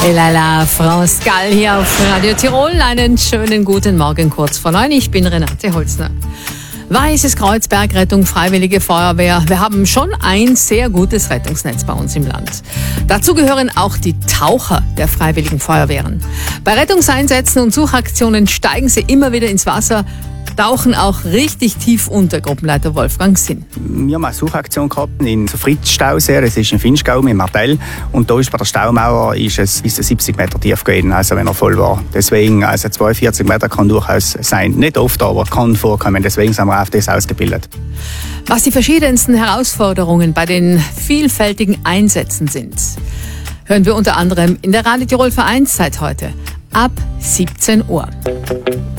Elala, France Gall hier auf Radio Tirol. Einen schönen guten Morgen kurz vor 9. Ich bin Renate Holzner. Weißes Kreuz, Bergrettung, Freiwillige Feuerwehr. Wir haben schon ein sehr gutes Rettungsnetz bei uns im Land. Dazu gehören auch die Taucher der Freiwilligen Feuerwehren. Bei Rettungseinsätzen und Suchaktionen steigen sie immer wieder ins Wasser, tauchen auch richtig tief unter, Gruppenleiter Wolfgang Sinn. Wir haben eine Suchaktion gehabt in der Fritz-Stausee, das ist in Finchgau mit Martell. Und da ist bei der Staumauer ist es bis zu 70 Meter tief gewesen, also wenn er voll war. Deswegen, also 42 Meter kann durchaus sein. Nicht oft, aber kann vorkommen. Deswegen sind wir auf das ausgebildet. Was die verschiedensten Herausforderungen bei den vielfältigen Einsätzen sind, hören wir unter anderem in der Radio Tirol Vereinszeit heute ab 17 Uhr.